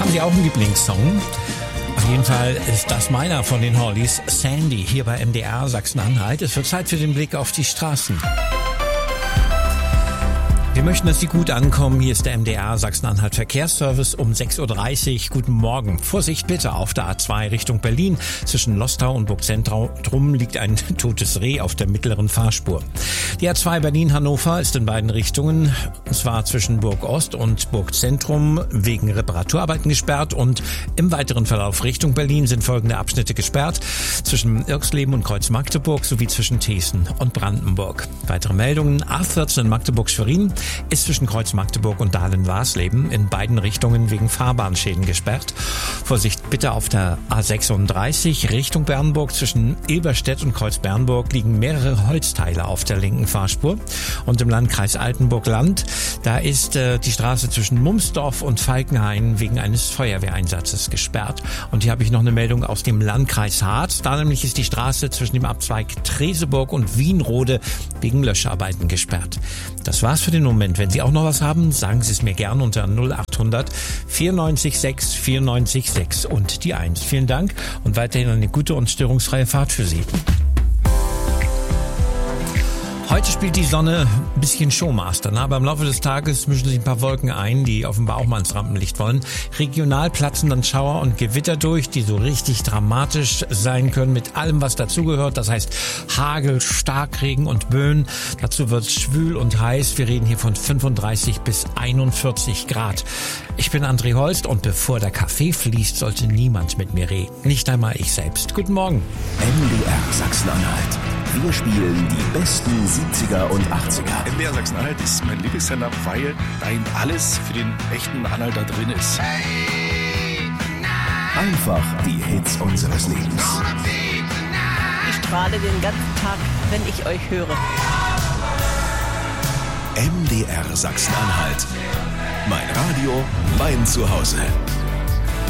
Haben Sie auch einen Lieblingssong? Auf jeden Fall ist das meiner von den Hollies, Sandy, hier bei MDR Sachsen-Anhalt. Es wird Zeit für den Blick auf die Straßen. Wir möchten, dass Sie gut ankommen. Hier ist der MDR Sachsen-Anhalt Verkehrsservice um 6.30 Uhr. Guten Morgen. Vorsicht bitte auf der A2 Richtung Berlin. Zwischen Lostau und Burgzentrum liegt ein totes Reh auf der mittleren Fahrspur. Die A2 Berlin-Hannover ist in beiden Richtungen, und zwar zwischen Burg Ost und Burgzentrum, wegen Reparaturarbeiten gesperrt. Und im weiteren Verlauf Richtung Berlin sind folgende Abschnitte gesperrt. Zwischen Irxleben und Kreuz Magdeburg sowie zwischen Thesen und Brandenburg. Weitere Meldungen: A14 Magdeburg-Schwerin ist zwischen Kreuz Magdeburg und Dahlen-Warsleben in beiden Richtungen wegen Fahrbahnschäden gesperrt. Vorsicht bitte auf der A36 Richtung Bernburg. Zwischen Eberstedt und Kreuz Bernburg liegen mehrere Holzteile auf der linken Fahrspur. Und im Landkreis Altenburg-Land, da ist die Straße zwischen Mumsdorf und Falkenhain wegen eines Feuerwehreinsatzes gesperrt. Und hier habe ich noch eine Meldung aus dem Landkreis Harz. Da nämlich ist die Straße zwischen dem Abzweig Treseburg und Wienrode wegen Löscharbeiten gesperrt. Das war's für den Moment. Wenn Sie auch noch was haben, sagen Sie es mir gern unter 0800 94 6 94 6 und die 1. Vielen Dank und weiterhin eine gute und störungsfreie Fahrt für Sie. Heute spielt die Sonne ein bisschen Showmaster, aber im Laufe des Tages mischen sich ein paar Wolken ein, die offenbar auch mal ins Rampenlicht wollen. Regional platzen dann Schauer und Gewitter durch, die so richtig dramatisch sein können mit allem, was dazugehört. Das heißt Hagel, Starkregen und Böen. Dazu wird es schwül und heiß. Wir reden hier von 35 bis 41 Grad. Ich bin André Holst und bevor der Kaffee fließt, sollte niemand mit mir reden. Nicht einmal ich selbst. Guten Morgen. MDR Sachsen-Anhalt. Wir spielen die besten 70er und 80er. MDR Sachsen-Anhalt ist mein Lieblingssender, weil da eben alles für den echten Anhalter drin ist. Einfach die Hits unseres Lebens. Ich strahle den ganzen Tag, wenn ich euch höre. MDR Sachsen-Anhalt. Mein Radio, mein Zuhause.